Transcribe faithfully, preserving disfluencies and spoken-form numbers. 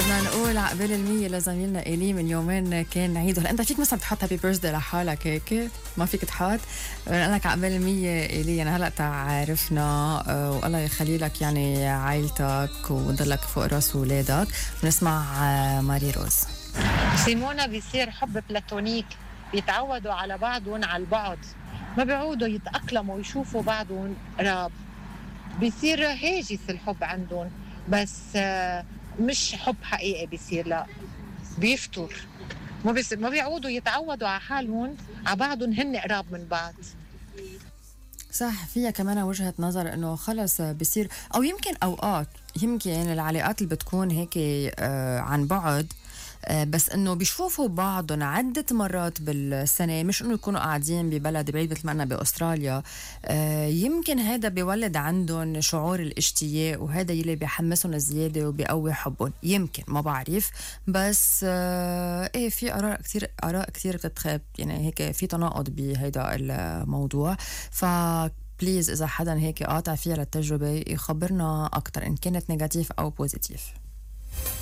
بدنا نقول عقبال المية لزميلنا إيلي من يومين كان عيده. هلا انت فيك مثلا تحط هابي بيرثدي لحالك هيك؟ ما فيك تحط؟ بنقول لك عقبال المية إيلي، يعني هلا تعرفنا والله يخلي لك يعني عائلتك وضلك فوق راس ولادك. بنسمع ماري روز. سيمونا بيصير حب بلاتونيك، بيتعودوا على بعضهم على البعض، ما بيعودوا يتأقلموا ويشوفوا بعضهم قراب، بيصير هاجس الحب عندهم، بس مش حب حقيقي بيصير، لا بيفتر، ما بيصير، ما بيعودوا يتعودوا على حالهم على بعضهم، هن قراب من بعض. صح، فيها كمان وجهة نظر انه خلص بصير، او يمكن اوقات يمكن يعني العلاقات اللي بتكون هيك آه عن بعد، آه بس انه بيشوفوا بعضهم عدة مرات بالسنة، مش انه يكونوا قاعدين ببلد بعيد مثل ما انا باستراليا. آه يمكن هذا بيولد عندهم شعور الاشتياق، وهذا يلي بيحمسهم زيادة وبيقوي حبهم. يمكن ما بعرف، بس آه ايه في اراء كثير، اراء كثير بتتخاب يعني هيك في تناقض بهيدا الموضوع. ف بليز إذا حدا هيك قاطع فيها للتجربة يخبرنا أكتر إن كانت نيجاتيف أو بوزيتيف.